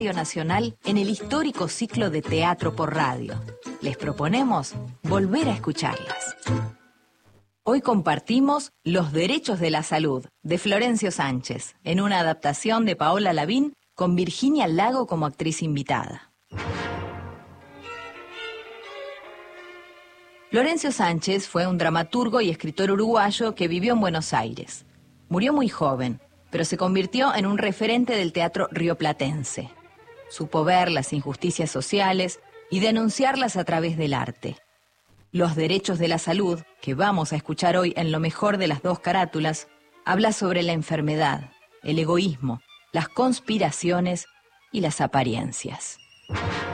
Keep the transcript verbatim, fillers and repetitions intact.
Radio Nacional en el histórico ciclo de teatro por radio. Les proponemos volver a escucharlas. Hoy compartimos Los derechos de la salud, de Florencio Sánchez, en una adaptación de Paola Lavín con Virginia Lago como actriz invitada. Florencio Sánchez fue un dramaturgo y escritor uruguayo que vivió en Buenos Aires. Murió muy joven, pero se convirtió en un referente del teatro rioplatense. Supo ver las injusticias sociales y denunciarlas a través del arte. Los derechos de la salud, que vamos a escuchar hoy en lo mejor de las dos carátulas, habla sobre la enfermedad, el egoísmo, las conspiraciones y las apariencias.